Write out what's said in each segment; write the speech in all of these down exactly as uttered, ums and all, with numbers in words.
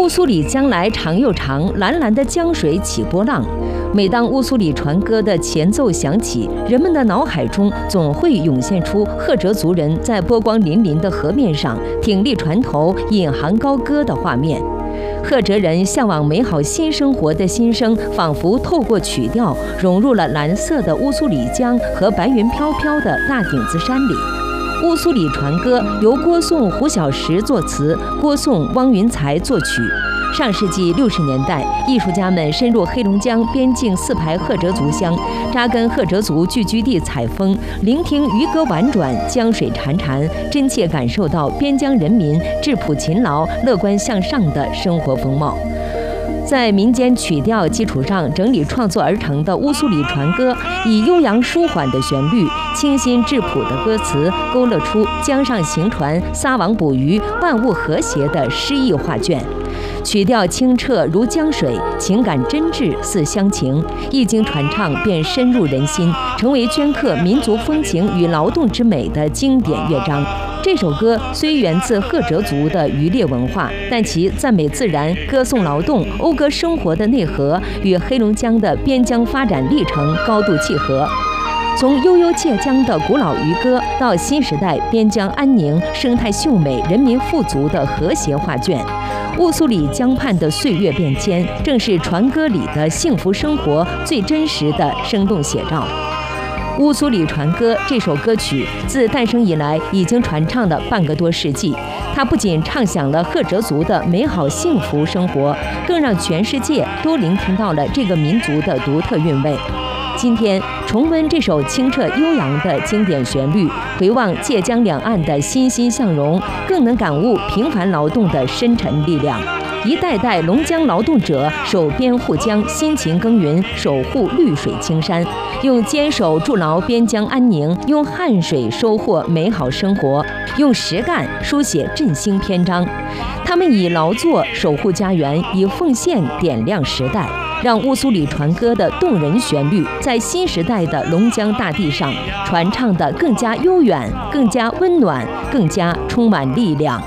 乌苏里江来长又长，蓝蓝的江水起波浪。每当乌苏里船歌的前奏响起，人们的脑海中总会涌现出赫哲族人在波光粼粼的河面上挺立船头、引吭高歌的画面。赫哲人向往美好新生活的心声，仿佛透过曲调融入了蓝色的乌苏里江和白云飘飘的大顶子山里。乌苏里船歌由郭颂、胡小石作词，郭颂、汪云才作曲。上世纪六十年代，艺术家们深入黑龙江边境四排赫哲族乡，扎根赫哲族聚居地采风，聆听渔歌婉转，江水潺潺，真切感受到边疆人民质朴勤劳、乐观向上的生活风貌。在民间曲调基础上整理创作而成的乌苏里船歌，以悠扬舒缓的旋律、清新质朴的歌词，勾勒出江上行船、撒网捕鱼、万物和谐的诗意画卷。曲调清澈如江水，情感真挚似乡情，一经传唱便深入人心，成为镌刻民族风情与劳动之美的经典乐章。这首歌虽源自赫哲族的渔猎文化，但其赞美自然、歌颂劳动、讴歌生活的内核与黑龙江的边疆发展历程高度契合。从悠悠界江的古老渔歌，到新时代边疆安宁、生态秀美、人民富足的和谐画卷，乌苏里江畔的岁月变迁，正是船歌里的幸福生活最真实的生动写照。乌苏里船歌这首歌曲自诞生以来，已经传唱了半个多世纪。它不仅唱响了赫哲族的美好幸福生活，更让全世界都聆听到了这个民族的独特韵味。今天重温这首清澈悠扬的经典旋律，回望界江两岸的欣欣向荣，更能感悟平凡劳动的深沉力量。一代代龙江劳动者守边护江，辛勤耕耘，守护绿水青山，用坚守筑牢边疆安宁，用汗水收获美好生活，用实干书写振兴篇章。他们以劳作守护家园，以奉献点亮时代，让乌苏里船歌的动人旋律在新时代的龙江大地上传唱得更加悠远，更加温暖，更加充满力量。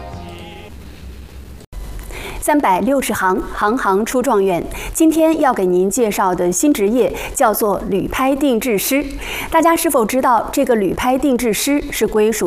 三百六十行，行行出状元。今天要给您介绍的新职业叫做旅拍定制师。大家是否知道，这个旅拍定制师是归属